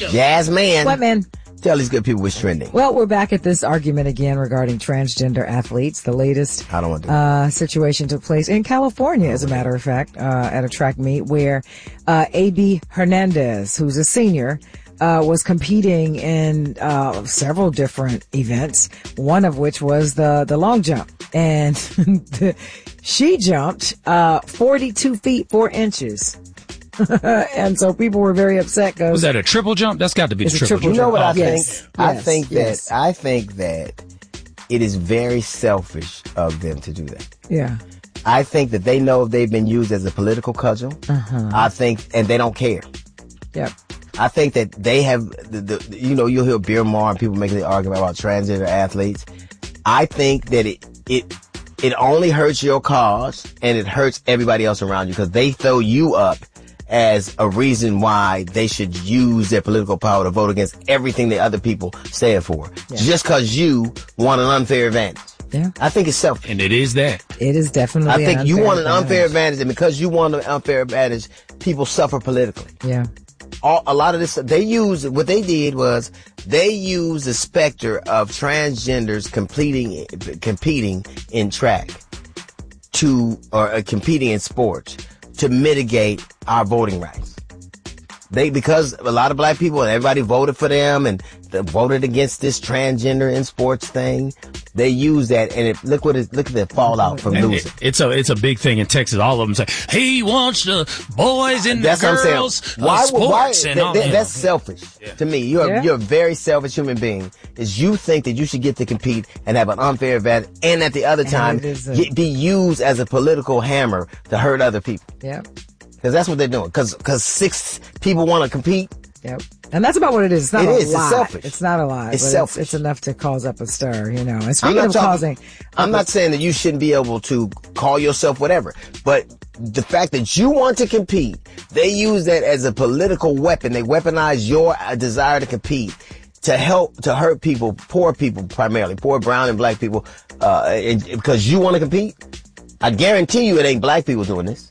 Jasmine. What, man? Tell these good people what's trending. Well, we're back at this argument again regarding transgender athletes. The latest situation took place in California, as a matter of fact, at a track meet where A.B. Hernandez, who's a senior, was competing in several different events, one of which was the long jump. And she jumped 42 feet 4 inches. And so people were very upset. Was that a triple jump? That's got to be a triple jump. You know what I think? Yes. I think that it is very selfish of them to do that. Yeah. I think that they know they've been used as a political cudgel. I think, and they don't care. Yep. I think that they have, you'll hear Beer Mar and people making the argument about transgender athletes. I think that it only hurts your cause and it hurts everybody else around you because they throw you up as a reason why they should use their political power to vote against everything the other people stand for. Yeah. Just because you want an unfair advantage. Yeah. I think it's selfish. And it is that. It is definitely I think you want an unfair advantage, and because you want an unfair advantage, people suffer politically. Yeah. A lot of this, what they used the specter of transgenders competing in track or competing in sports to mitigate our voting rights. Because a lot of black people and everybody voted for them and voted against this transgender in sports thing, they use that, and look at the fallout from losing. It's a big thing in Texas. All of them say he wants the boys and the girls sports and all. That's selfish to me. You're a very selfish human being. Is you think that you should get to compete and have an unfair advantage, and at the other time be used as a political hammer to hurt other people. Yeah. Because that's what they're doing. Because 6 people want to compete. Yep. And that's about what it is. It's not a lot. It's selfish. It's not a lot. It's selfish. It's enough to cause up a stir, And speaking of causing... I'm not saying that you shouldn't be able to call yourself whatever. But the fact that you want to compete, they use that as a political weapon. They weaponize your desire to compete to hurt people, poor people primarily, poor brown and black people, because you want to compete. I guarantee you it ain't black people doing this.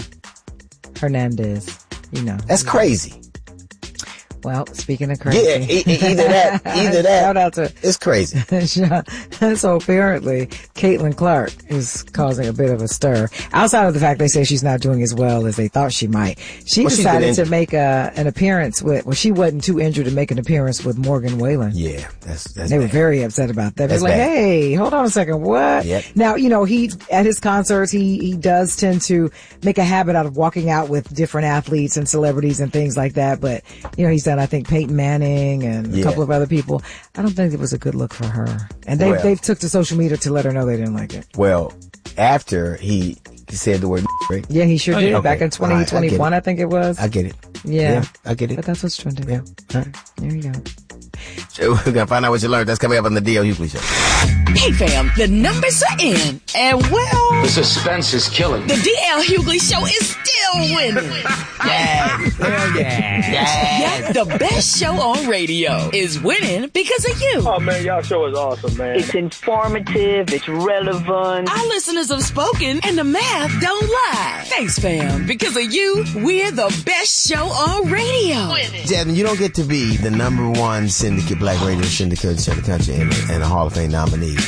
Hernandez, That's crazy. Well, speaking of crazy. Yeah, either that. Shout out to... It's crazy. So apparently, Caitlin Clark is causing a bit of a stir. Outside of the fact they say she's not doing as well as they thought she might. She decided to make an appearance she wasn't too injured to make an appearance with Morgan Wallen. Yeah, that's They were very upset about that. They're like, hey, hold on a second, what? Yep. Now, he, at his concerts, he does tend to make a habit out of walking out with different athletes and celebrities and things like that, but, he's done, I think, Peyton Manning and a couple of other people. I don't think it was a good look for her. And they've took to social media to let her know they didn't like it. Well, after he said the word, right? Yeah, he sure did. Okay. Back in 2021, I think it was. I get it. Yeah, I get it. But that's what's trending. Yeah. All right. There you go. We're going to find out what you learned. That's coming up on the D.L. Hughley Show. Hey, fam, the numbers are in. And, well... the suspense is killing. The D.L. Hughley Show is still winning. Yes. Hell yeah. Yes, the best show on radio is winning because of you. Oh, man, y'all show is awesome, man. It's informative. It's relevant. Our listeners have spoken, and the math don't lie. Thanks, fam. Because of you, we're the best show on radio. Jasmine, you don't get to be the #1 black radio syndicate in the country and a Hall of Fame nominee